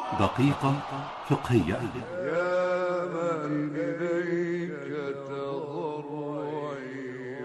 دقيقة فقهية. يا من إليك تضرعي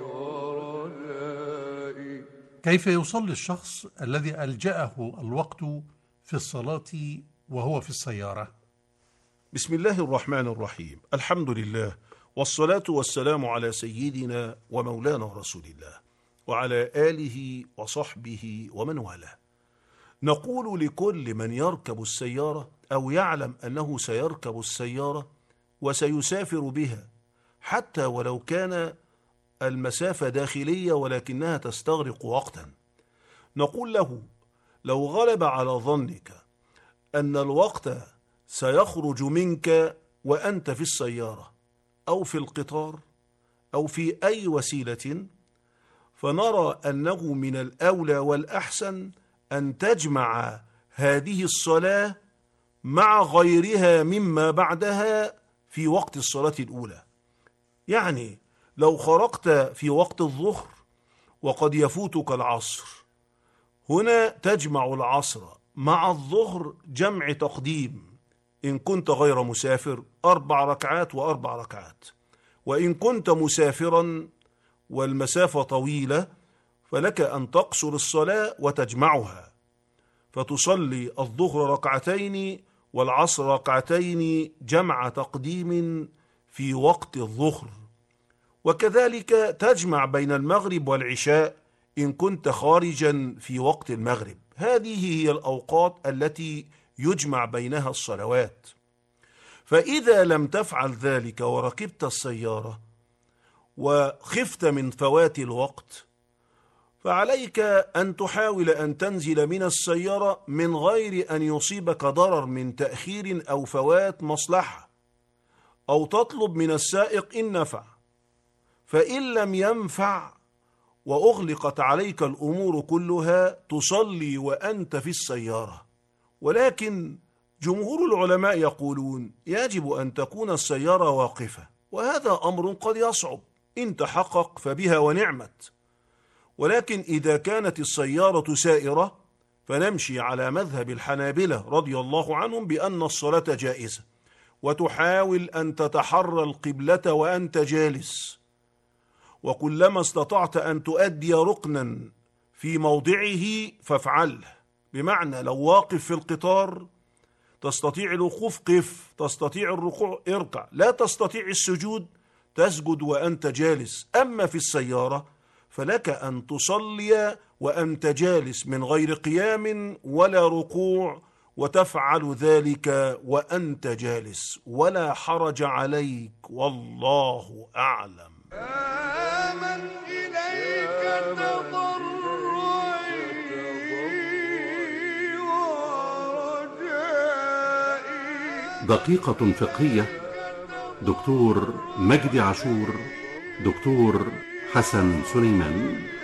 ورجائي. كيف يصلي الشخص الذي ألجأه الوقت في الصلاة وهو في السيارة؟ بسم الله الرحمن الرحيم. الحمد لله، والصلاة والسلام على سيدنا ومولانا رسول الله وعلى آله وصحبه ومن والاه. نقول لكل من يركب السيارة أو يعلم أنه سيركب السيارة وسيسافر بها، حتى ولو كان المسافة داخلية ولكنها تستغرق وقتا، نقول له: لو غلب على ظنك أن الوقت سيخرج منك وأنت في السيارة أو في القطار أو في أي وسيلة، فنرى أنه من الأولى والأحسن أن تجمع هذه الصلاة مع غيرها مما بعدها في وقت الصلاة الأولى. يعني لو خرجت في وقت الظهر وقد يفوتك العصر، هنا تجمع العصر مع الظهر جمع تقديم، إن كنت غير مسافر 4 ركعات و4 ركعات، وإن كنت مسافرا والمسافة طويلة فلك أن تقصر الصلاة وتجمعها، فتصلي الظهر ركعتين والعصر ركعتين جمع تقديم في وقت الظهر. وكذلك تجمع بين المغرب والعشاء إن كنت خارجا في وقت المغرب. هذه هي الأوقات التي يجمع بينها الصلوات. فإذا لم تفعل ذلك وركبت السيارة وخفت من فوات الوقت، فعليك أن تحاول أن تنزل من السيارة من غير أن يصيبك ضرر من تأخير أو فوات مصلحة، أو تطلب من السائق إن نفع. فإن لم ينفع وأغلقت عليك الأمور كلها، تصلي وأنت في السيارة. ولكن جمهور العلماء يقولون يجب أن تكون السيارة واقفة، وهذا أمر قد يصعب، إن تحقق فبها ونعمت. ولكن إذا كانت السيارة سائرة فنمشي على مذهب الحنابلة رضي الله عنهم بأن الصلاة جائزة، وتحاول أن تتحرى القبلة وأنت جالس، وكلما استطعت أن تؤدي ركنا في موضعه فافعله. بمعنى لو واقف في القطار تستطيع الوقوف قف، تستطيع الركوع اركع، لا تستطيع السجود تسجد وأنت جالس. أما في السيارة فلك أن تصلي وأنت جالس من غير قيام ولا ركوع، وتفعل ذلك وأنت جالس ولا حرج عليك، والله أعلم. آمن إليك تضرعي ورجائي. دقيقة فقهية. دكتور مجدي عاشور، دكتور حسن سليمان.